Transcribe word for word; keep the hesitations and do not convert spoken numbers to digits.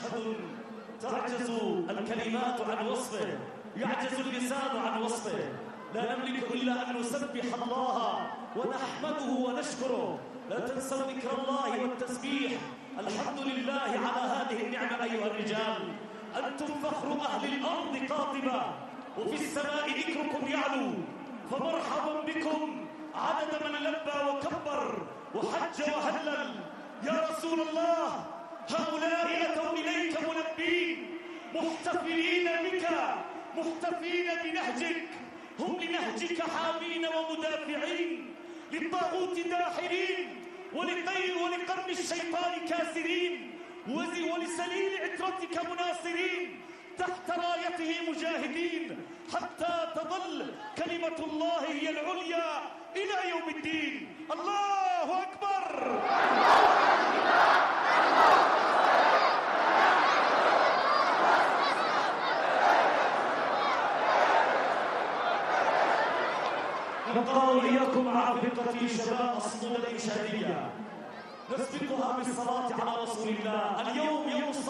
مشهد تعجز الكلمات عن وصفه، يعجز اللسان عن وصفه. لا نملك إلا أن نسبح الله ونحمده ونشكره. لا تنسوا ذكر الله والتسبيح. الحمد لله على هذه النعمة أيها الرجال. أنتم فخر أهل الأرض قاطبة، وفي السماء ذكركم يعلو. فمرحبا بكم عدد من لبى وكبر وحج وهلل. يا رسول الله، هؤلاء أتوا إليك ملبين محتفلين بك، محتفين بنهجك. هم لنهجك حامين ومدافعين، للطاغوت داحرين، ولقي ولقرن الشيطان كاسرين، ولسليل عترتك مناصرين، تحت رايته مجاهدين، حتى تظل كلمة الله هي العليا إلى يوم الدين. الله أكبر. نبقى وإياكم مع فرقة شباب الصمود الإنشادية، نسبقها بالصلاة على رسول الله. اليوم يوم